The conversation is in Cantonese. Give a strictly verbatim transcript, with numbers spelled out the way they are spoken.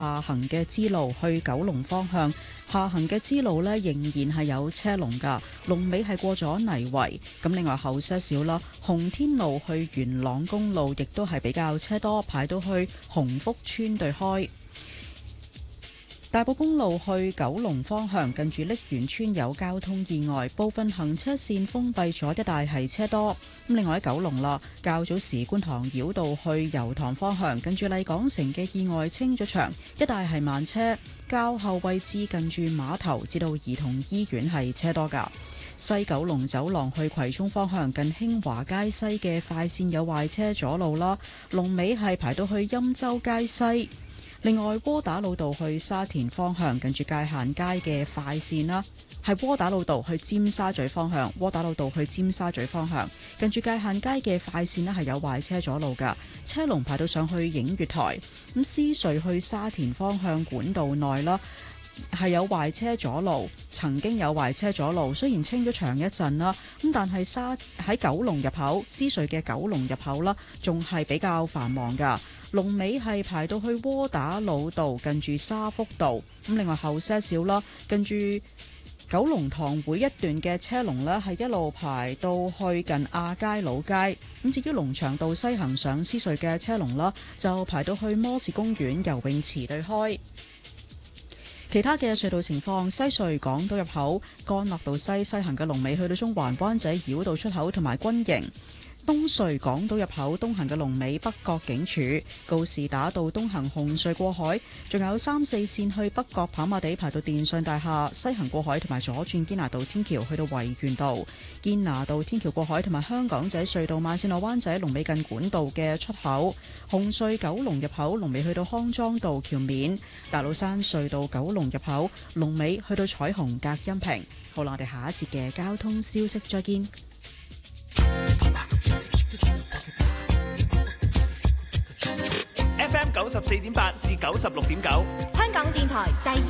下行嘅支路去九龍方向，下行嘅支路呢仍然係有車龍㗎，龍尾係過咗泥圍。咁另外後些少啦，洪天路去元朗公路亦都係比較車多，排到去鴻福村對開。大埔公路去九龍方向，近住瀝源村有交通意外，部分行車線封閉咗，一帶係車多。咁另外喺九龍啦，較早時觀塘繞道去油塘方向，近住麗港城嘅意外清咗場，一帶係慢車。較後位置近住碼頭至到兒童醫院係車多㗎。西九龍走廊去葵涌方向，近興華街西嘅快線有壞車阻路啦，龍尾係排到去欽州街西。另外，窩打老道去沙田方向，近住界限街嘅快線啦，係窩打老道去尖沙咀方向，窩打老道去尖沙咀方向，近住界限街嘅快線呢係有壞車阻路㗎，車龍排到上去映月台。咁獅隧去沙田方向管道內啦，係有壞車阻路，曾經有壞車阻路，雖然清咗長一陣啦，咁但係沙喺九龍入口，獅隧嘅九龍入口啦，仲係比較繁忙㗎。龍尾係排到去窩打老道近住沙福道，咁另外後些少啦，近住九龍塘會一段嘅車龍呢係一路排到去近亞皆老街。咁至於龍翔道西行上獅隧嘅車龍啦，就排到去摩士公園游泳池對開。其他嘅隧道情況，西隧港島入口干諾道西西行嘅龍尾去到中環灣仔繞道出口同埋軍營。東隧港島入口東行嘅龍尾北角警署，告士打道東行紅隧過海，仲有三四線去北角跑馬地排到電信大廈，西行過海同埋左轉堅拿道天橋去到維園道，堅拿道天橋過海同埋香港仔隧道慢線落灣仔龍尾近管道嘅出口，紅隧九龍入口龍尾去到康莊道橋面，大老山隧道九龍入口龍尾去到彩虹隔音屏。好啦，我哋下一節嘅交通消息再見。 F M 九十四點八至九十六點九， 香港電台第二